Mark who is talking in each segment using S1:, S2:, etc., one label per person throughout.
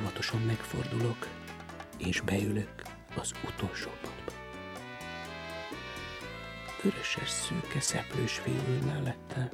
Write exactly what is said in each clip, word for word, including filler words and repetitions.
S1: Óvatosan megfordulok, és beülök az utolsó padba. Vöröses, szőke, szeplős fiú ül mellettem.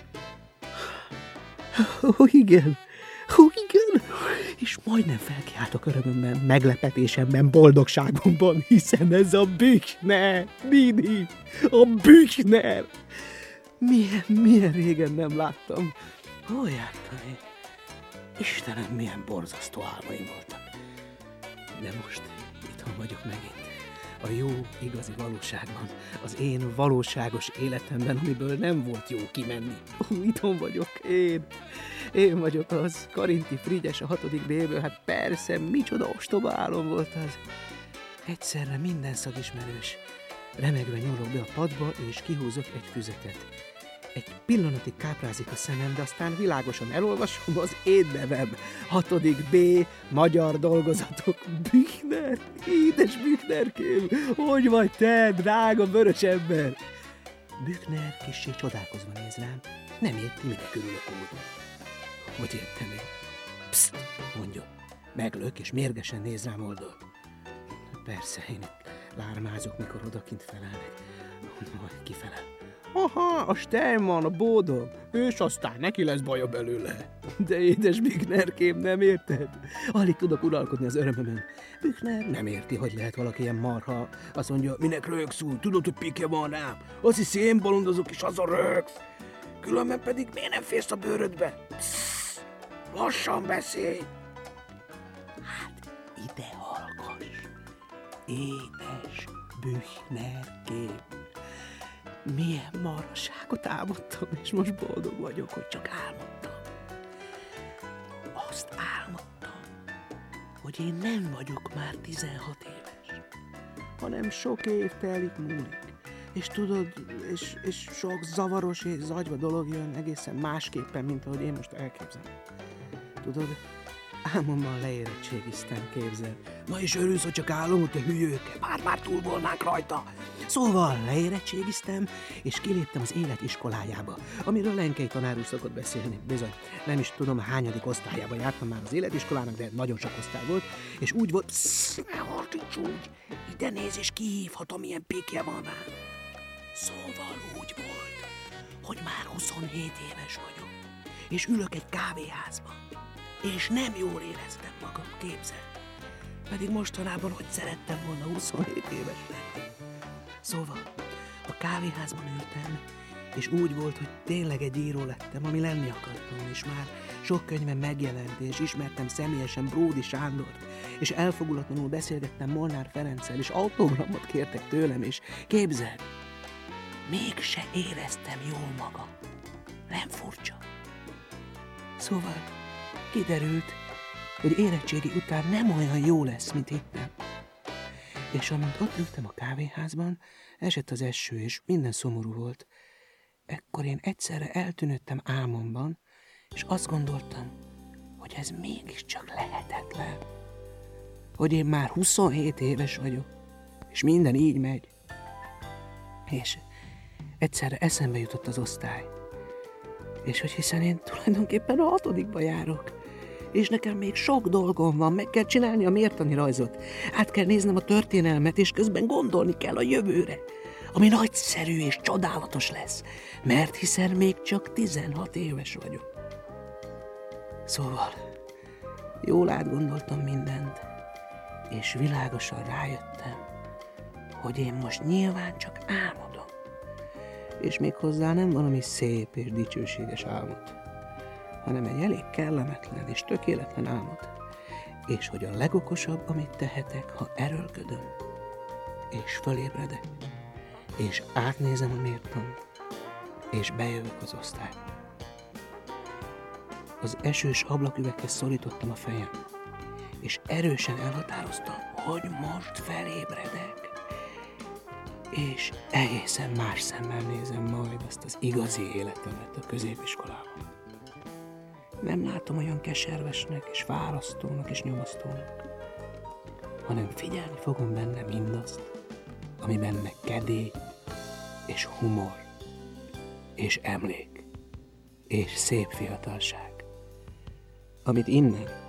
S1: Ó, igen, ó, igen, és majdnem felkiáltok örömömben, meglepetésemben, boldogságomban, hiszen ez a Büchner, Didi, a Büchner. Milyen, milyen régen nem láttam. Hol jártam én? Istenem, milyen borzasztó álmaim voltak. De most itthon vagyok megint. A jó, igazi valóságban, az én valóságos életemben, amiből nem volt jó kimenni. Ó, itthon vagyok, én. Én vagyok az, Karinti Frigyes a hatodik B-ből, hát persze, micsoda ostoba álom volt az. Egyszerre minden szagismerős. Remegve nyúlok be a padba, és kihúzok egy füzetet. Egy pillanatig káprázik a szemem, de aztán világosan elolvasom az én nevem. Hatodik B, magyar dolgozatok. Büchner, édes Büchnerkém, hogy vagy te, drága vörös ember? Büchner kissé csodálkozva néz rám, nem érti, minek örülök úgy. Hogy értem én? Pszt, mondja, meglök, és mérgesen néz rám oldal. Persze, én itt lármázok, mikor odakint felelnek. Majd kifelel. Aha, a Steinmann, a bódog, és aztán neki lesz baja belőle. De édes Büchnerkém, nem érted? Alig tudok uralkodni az örömömön. Büchner nem érti, hogy lehet valaki ilyen marha. Azt mondja, minek rögsz úgy, tudod, hogy pikje van rám. Azt hiszi, én bolondozok, és az a rögsz. Különben pedig miért nem férsz a bőrödbe? Pssz, lassan beszélj. Hát, ide hallgass. Édes Büchnerkém. Milyen marhaságot álmodtam, és most boldog vagyok, hogy csak álmodtam. Azt álmodtam, hogy én nem vagyok már tizenhat éves, hanem sok év telik múlik. És tudod, és, és sok zavaros és zagyva dolog jön egészen másképpen, mint ahogy én most elképzelem. Tudod, álmomban leérettségiztem, képzel. Na és örülsz, hogy csak álom, te hülyőke, már-már túl volnánk rajta. Szóval leérettségiztem, és kiléptem az élet iskolájába, amiről Lenkei tanár úr szokott beszélni. Bizony, nem is tudom, hányadik osztályába jártam már az életiskolának, de nagyon sok osztály volt, és úgy volt, pszsz, ne hordíts úgy, ide néz, és kihívhatom, milyen pékje van rá. Szóval úgy volt, hogy már huszonhét éves vagyok, és ülök egy kávéházban, és nem jól éreztem magam, képzel. Pedig mostanában, hogy szerettem volna huszonhét éves lenni. Szóval a kávéházban ültem, és úgy volt, hogy tényleg egy író lettem, ami lenni akartam, és már sok könyvem megjelent, és ismertem személyesen Bródi Sándort, és elfogulatlanul beszélgettem Molnár Ferenccel, és autogramot kértek tőlem, és képzeld, mégse éreztem jól magam. Nem furcsa? Szóval kiderült, hogy érettségi után nem olyan jó lesz, mint hittem. És amint ott ültem a kávéházban, esett az eső, és minden szomorú volt. Ekkor én egyszerre eltűnődtem álmomban, és azt gondoltam, hogy ez mégiscsak lehetetlen. Hogy én már huszonhét éves vagyok, és minden így megy. És egyszerre eszembe jutott az osztály. És hogy hiszen én tulajdonképpen a hatodikba járok, és nekem még sok dolgom van, meg kell csinálni a mértani rajzot, át kell néznem a történelmet, és közben gondolni kell a jövőre, ami nagyszerű és csodálatos lesz, mert hiszen még csak tizenhat éves vagyok. Szóval jól átgondoltam mindent, és világosan rájöttem, hogy én most nyilván csak álmodom, és még hozzá nem valami szép és dicsőséges álmot, hanem egy elég kellemetlen és tökéletlen álmot, és hogy a legokosabb, amit tehetek, ha erőlködöm, és fölébredek, és átnézem a mértant, és bejövök az osztályba. Az esős ablaküveghez szorítottam a fejem, és erősen elhatároztam, hogy most felébredek, és egészen más szemmel nézem majd azt az igazi életemet a középiskolában. Nem látom olyan keservesnek, és fárasztónak, és nyomasztónak, hanem figyelni fogom benne mindazt, ami benne kedély, és humor, és emlék, és szép fiatalság, amit innen